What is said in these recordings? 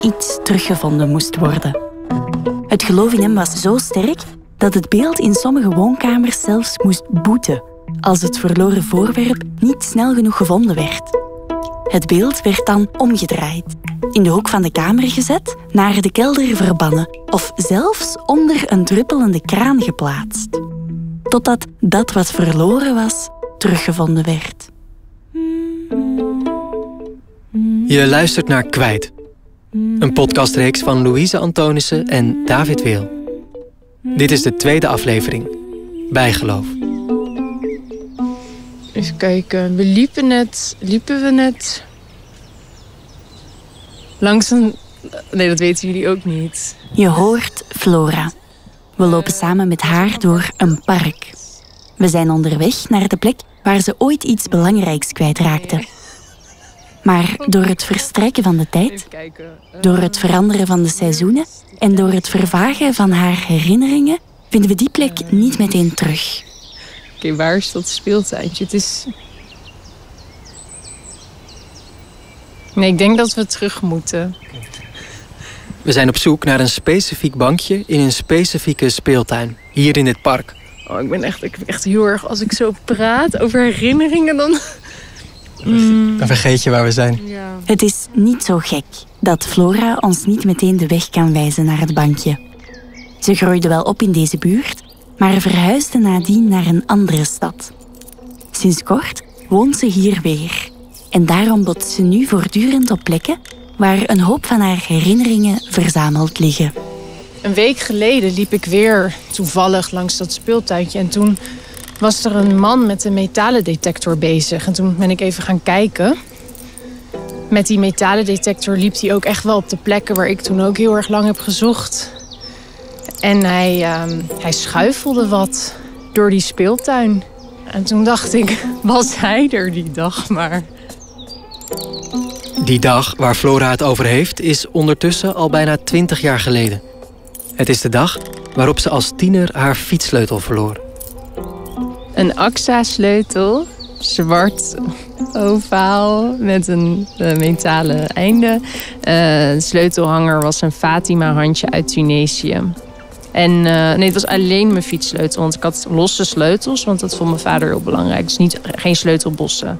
iets teruggevonden moest worden. Het geloof in hem was zo sterk dat het beeld in sommige woonkamers zelfs moest boeten als het verloren voorwerp niet snel genoeg gevonden werd. Het beeld werd dan omgedraaid, in de hoek van de kamer gezet, naar de kelder verbannen of zelfs onder een druppelende kraan geplaatst. Totdat dat wat verloren was, teruggevonden werd. Je luistert naar Kwijt. Een podcastreeks van Louise Antonissen en David Weel. Dit is de 2e aflevering. Bijgeloof. Even kijken. Liepen we net langs een... Nee, dat weten jullie ook niet. Je hoort Flora. We lopen samen met haar door een park. We zijn onderweg naar de plek waar ze ooit iets belangrijks kwijtraakte. Maar door het verstrijken van de tijd, door het veranderen van de seizoenen en door het vervagen van haar herinneringen, vinden we die plek niet meteen terug. Oké, waar is dat speeltuintje? Het is... Nee, ik denk dat we terug moeten. We zijn op zoek naar een specifiek bankje in een specifieke speeltuin, hier in dit park. Oh, ik ben echt heel erg... Als ik zo praat over herinneringen, dan vergeet je waar we zijn. Ja. Het is niet zo gek dat Flora ons niet meteen de weg kan wijzen naar het bankje. Ze groeide wel op in deze buurt, maar verhuisde nadien naar een andere stad. Sinds kort woont ze hier weer. En daarom botst ze nu voortdurend op plekken waar een hoop van haar herinneringen verzameld liggen. Een week geleden liep ik weer toevallig langs dat speeltuintje. En toen was er een man met een metalendetector bezig. En toen ben ik even gaan kijken. Met die metalendetector liep hij ook echt wel op de plekken waar ik toen ook heel erg lang heb gezocht. En hij schuifelde wat door die speeltuin. En toen dacht ik, was hij er die dag maar. Die dag waar Flora het over heeft is ondertussen al bijna 20 jaar geleden. Het is de dag waarop ze als tiener haar fietssleutel verloor. Een AXA-sleutel, zwart, ovaal, met een metalen einde. De sleutelhanger was een Fatima-handje uit Tunesië. En nee, het was alleen mijn fietssleutel, want ik had losse sleutels, want dat vond mijn vader heel belangrijk. Dus geen sleutelbossen.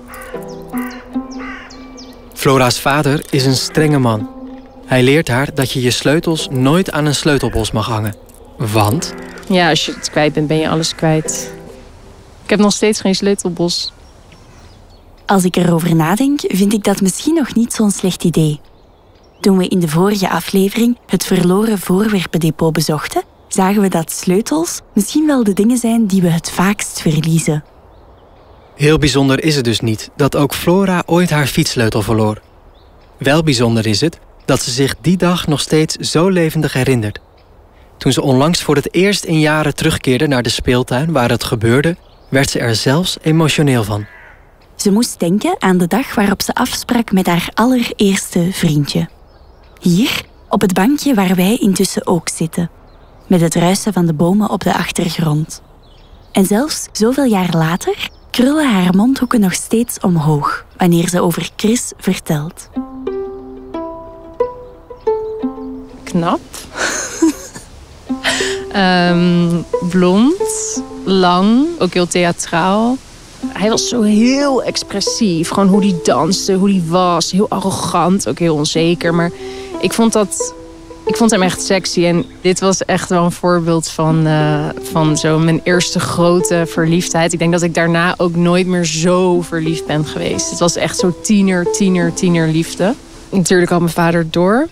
Flora's vader is een strenge man. Hij leert haar dat je je sleutels nooit aan een sleutelbos mag hangen. Want... Ja, als je het kwijt bent, ben je alles kwijt. Ik heb nog steeds geen sleutelbos. Als ik erover nadenk, vind ik dat misschien nog niet zo'n slecht idee. Toen we in de vorige aflevering het verloren voorwerpendepot bezochten, zagen we dat sleutels misschien wel de dingen zijn die we het vaakst verliezen. Heel bijzonder is het dus niet dat ook Flora ooit haar fietssleutel verloor. Wel bijzonder is het dat ze zich die dag nog steeds zo levendig herinnert. Toen ze onlangs voor het eerst in jaren terugkeerde naar de speeltuin waar het gebeurde, werd ze er zelfs emotioneel van. Ze moest denken aan de dag waarop ze afsprak met haar allereerste vriendje. Hier, op het bankje waar wij intussen ook zitten. Met het ruisen van de bomen op de achtergrond. En zelfs zoveel jaar later krullen haar mondhoeken nog steeds omhoog wanneer ze over Chris vertelt. Knap. Blond, lang, ook heel theatraal. Hij was zo heel expressief. Gewoon hoe hij danste, hoe hij was. Heel arrogant, ook heel onzeker. Maar ik vond hem echt sexy. En dit was echt wel een voorbeeld van zo mijn eerste grote verliefdheid. Ik denk dat ik daarna ook nooit meer zo verliefd ben geweest. Het was echt zo tiener liefde. Natuurlijk had mijn vader door.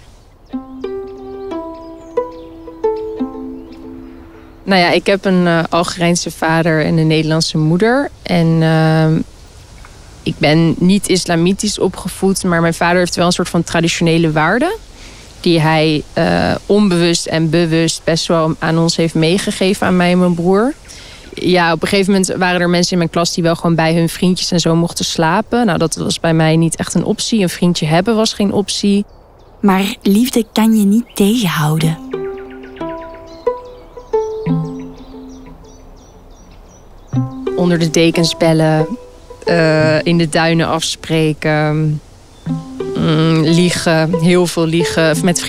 Nou ja, ik heb een Algerijnse vader en een Nederlandse moeder. En ik ben niet islamitisch opgevoed, maar mijn vader heeft wel een soort van traditionele waarden die hij onbewust en bewust best wel aan ons heeft meegegeven, aan mij en mijn broer. Ja, op een gegeven moment waren er mensen in mijn klas die wel gewoon bij hun vriendjes en zo mochten slapen. Nou, dat was bij mij niet echt een optie. Een vriendje hebben was geen optie. Maar liefde kan je niet tegenhouden. Onder de dekens bellen, in de duinen afspreken. Liegen, heel veel liegen. Met